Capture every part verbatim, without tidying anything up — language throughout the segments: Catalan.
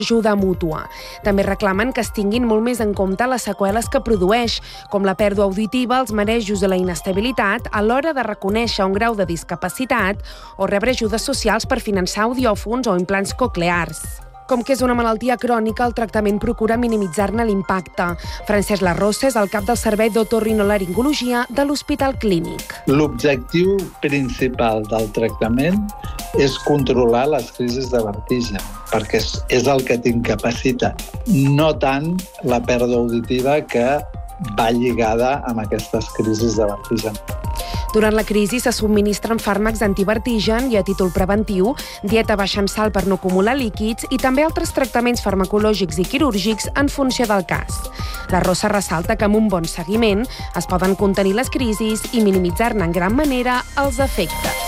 ajuda mútua. També reclamen que es tinguin molt més en compte les seqüeles que produeix, com la pèrdua auditiva, els marejos i la inestabilitat, a l'hora de reconèixer un grau de discapacitat o rebre ajudes socials per finançar audiòfons o implants coclears. Com que és una malaltia crònica, el tractament procura minimitzar-ne l'impacte. Francesc Larrosa és el cap del Servei d'Otorrinolaringologia de l'Hospital Clínic. L'objectiu principal del tractament és controlar les crisis de vertigen, perquè és el que t'incapacita, no tant la pèrdua auditiva que va lligada amb aquestes crisis de vertigen. Durant la crisi se subministren fàrmacs antivertigen i a títol preventiu, dieta baixa en sal per no acumular líquids i també altres tractaments farmacològics i quirúrgics en funció del cas. La Rosa ressalta que amb un bon seguiment es poden contenir les crisis i minimitzar-ne en gran manera els efectes.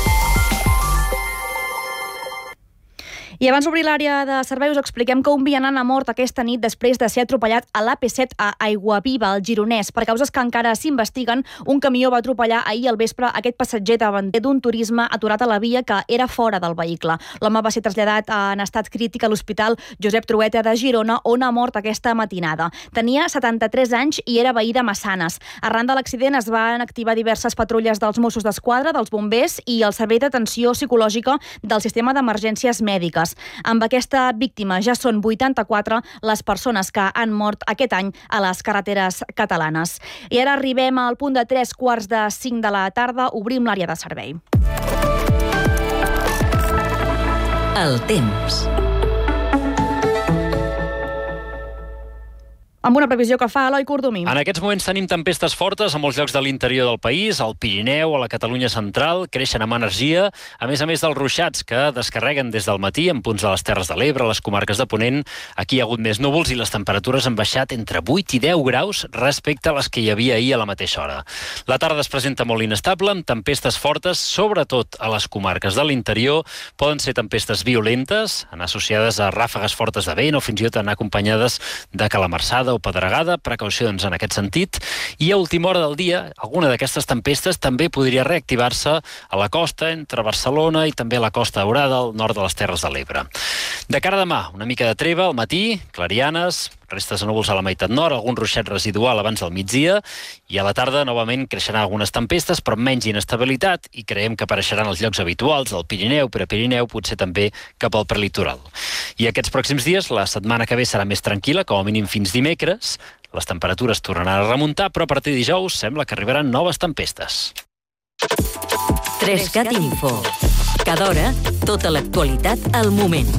I abans d'obrir l'àrea de servei us expliquem que un vianant ha mort aquesta nit després de ser atropellat a l'A P set a Aiguaviva, al Gironès. Per causes que encara s'investiguen, un camió va atropellar ahir al vespre aquest passatger davanter d'un turisme aturat a la via que era fora del vehicle. L'home va ser traslladat en estat crític a l'Hospital Josep Trueta de Girona, on ha mort aquesta matinada. Tenia setanta-tres anys i era veí de Massanes. Arran de l'accident es van activar diverses patrulles dels Mossos d'Esquadra, dels bombers i el Servei d'Atenció Psicològica del Sistema d'Emergències Mèdiques. Amb aquesta víctima ja són vuitanta-quatre les persones que han mort aquest any a les carreteres catalanes. I ara arribem al punt de tres quarts de cinc de la tarda, obrim l'àrea de servei. El temps. Amb una previsió que fa Eloi Cordomí. En aquests moments tenim tempestes fortes a molts llocs de l'interior del país, al Pirineu, a la Catalunya central, creixen amb energia, a més a més dels ruixats que descarreguen des del matí en punts de les Terres de l'Ebre, les comarques de Ponent. Aquí hi ha hagut més núvols i les temperatures han baixat entre vuit i deu graus respecte a les que hi havia ahir a la mateixa hora. La tarda es presenta molt inestable, amb tempestes fortes, sobretot a les comarques de l'interior. Poden ser tempestes violentes, anar associades a ràfegues fortes de vent o fins i tot anar acompanyades de calamarsada o pedregada, precaucions en aquest sentit, i a última hora del dia alguna d'aquestes tempestes també podria reactivar-se a la costa, entre Barcelona i també a la Costa Daurada, al nord de les Terres de l'Ebre. De cara a demà, una mica de treva al matí, clarianes, restes de núvols a la meitat nord, algun ruixat residual abans del migdia, i a la tarda novament creixeran algunes tempestes, però menys inestabilitat, i creiem que apareixeran els llocs habituals del Pirineu, Prepirineu, potser també cap al prelitoral. I aquests pròxims dies, la setmana que ve serà més tranquil·la, com a mínim fins dimecres. Les temperatures tornaran a remuntar, però a partir de dijous sembla que arribaran noves tempestes. tres cat Info. Cada hora, tota l'actualitat al moment.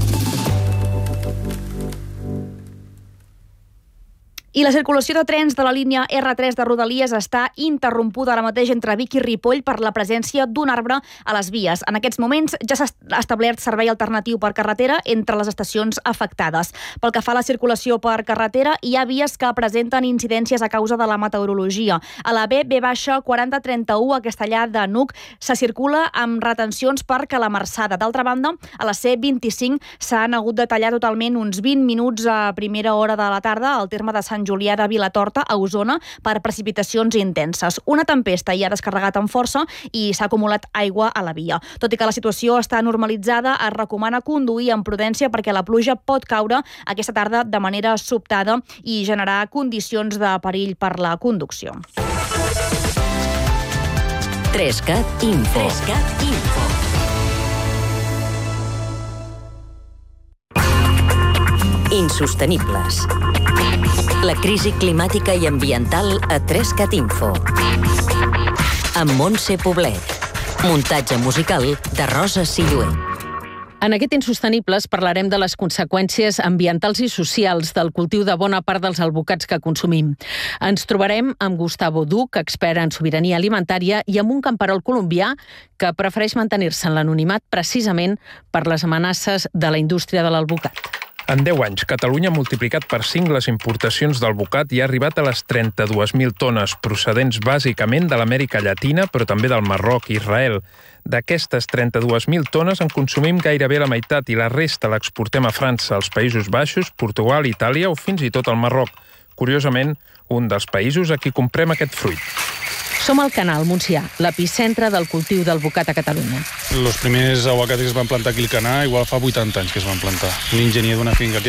I la circulació de trens de la línia erre tres de Rodalies està interrompuda ara mateix entre Vic i Ripoll per la presència d'un arbre a les vies. En aquests moments ja s'ha establert servei alternatiu per carretera entre les estacions afectades. Pel que fa a la circulació per carretera, hi ha vies que presenten incidències a causa de la meteorologia. A la B, B quaranta trenta-u a Castellar de Nuc, se circula amb retencions per Calamarsada. D'altra banda, a la C vint-i-cinc s'han hagut de tallar totalment uns vint minuts a primera hora de la tarda al terme de Sant Julià de Vilatorta, a Osona, per precipitacions intenses. Una tempesta hi ha descarregat amb força i s'ha acumulat aigua a la via. Tot i que la situació està normalitzada, es recomana conduir amb prudència perquè la pluja pot caure aquesta tarda de manera sobtada i generar condicions de perill per la conducció. tres cat Info. tres cat Info. Insostenibles. La crisi climàtica i ambiental a tres cat Info. Amb Montse Poblet. Muntatge musical de Rosa Sillué. En aquest Insostenibles parlarem de les conseqüències ambientals i socials del cultiu de bona part dels alvocats que consumim. Ens trobarem amb Gustavo Duch, expert en sobirania alimentària, i amb un camperol colombià que prefereix mantenir-se en l'anonimat precisament per les amenaces de la indústria de l'alvocat. En deu anys, Catalunya ha multiplicat per cinc les importacions d'alvocat i ha arribat a les trenta-dues mil tones, procedents bàsicament de l'Amèrica Llatina, però també del Marroc i Israel. D'aquestes trenta-dues mil tones en consumim gairebé la meitat i la resta l'exportem a França, als Països Baixos, Portugal, Itàlia o fins i tot al Marroc. Curiosament, un dels països a qui comprem aquest fruit. Som al Canal, Montsià, l'epicentre del cultiu del bocat a Catalunya. Els primers aguacates que es van plantar aquí al Canà igual fa vuitanta anys que es van plantar. Un enginyer d'una finca que